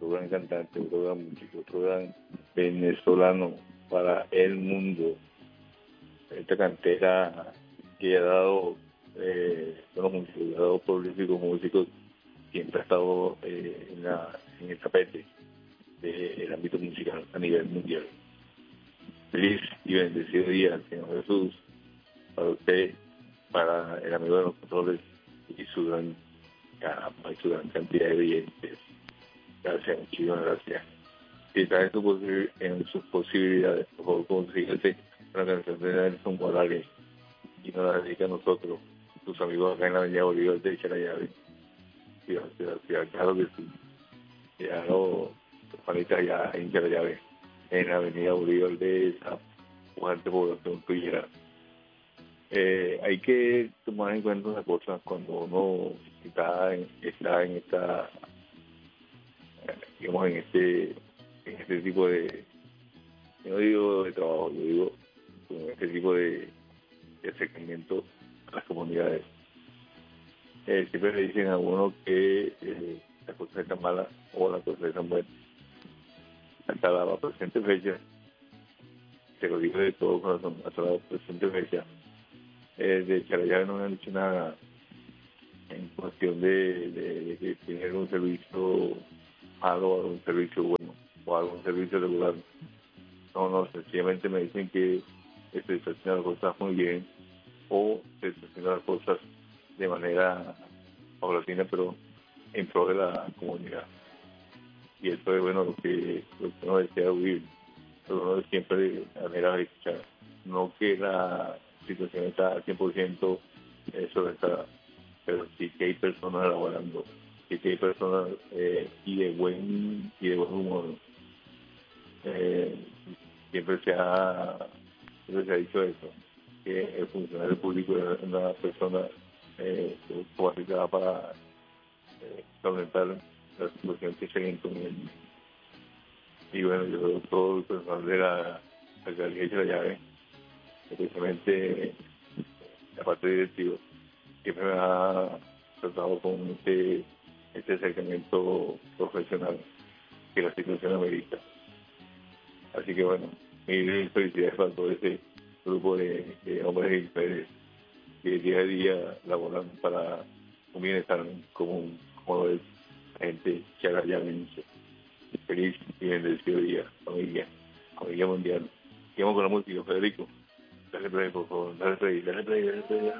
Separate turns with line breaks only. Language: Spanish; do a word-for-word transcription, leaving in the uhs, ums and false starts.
otro gran cantante, otro gran músico, otro gran venezolano para el mundo. Esta cantera que ha dado, eh, bueno, músicos, ha dado prolíficos músicos, siempre ha estado eh, en, la, en el tapete del ámbito musical a nivel mundial. Feliz y bendecido día, Señor Jesús, para usted, para el amigo de los controles y su gran caramba y su gran cantidad de oyentes. Gracias, muchísimas gracias. Si está en, su en sus posibilidades, por favor, consíguese una canción de Nelson Morales y nos la dedica a nosotros, tus amigos acá en la Avenida Bolívar de Charallave. Sí, sí, sí, claro que sí. Ya los panitas ya en Charallave, en la Avenida Bolívar de esa fuerte población tuya. Eh, hay que tomar en cuenta una cosa cuando uno está en, está en esta, digamos, en este, en este tipo de, yo no digo de trabajo, yo digo en este tipo de, de acercamiento a las comunidades. Eh, siempre le dicen a uno que eh, las cosas están malas o las cosas están buenas. Hasta la presente fecha, se lo digo de todo corazón, hasta la presente fecha, eh, de Charallave no me han dicho nada en cuestión de, de, de tener un servicio malo o un servicio bueno o algún servicio regular. No, no, sencillamente me dicen que se están haciendo las cosas muy bien o se están haciendo las cosas de manera paulatina, pero en pro de la comunidad. Y eso es bueno lo que, lo que uno desea oír, lo que uno siempre anhela escuchar. No que la situación está al cien por ciento sobre esta, pero sí que hay personas elaborando, sí que hay personas eh, y de buen y de buen humor. Eh, siempre se ha siempre se ha dicho eso, que el funcionario público es una persona eh, capacitada para eh, solventar la situación que se encomienda. Y bueno, yo todo el personal de la alcaldía de Charallave, especialmente la parte directiva, siempre me ha tratado con este, este acercamiento profesional que la situación amerita. Así que bueno, mil felicidades para todo ese grupo de, de hombres y mujeres que día a día laboran para un bienestar común, como lo es la gente charayavense. Feliz y bendecido día, familia, familia mundial. Sigamos con la música, Federico. Dale play, por favor, dale play, dale play, dale play.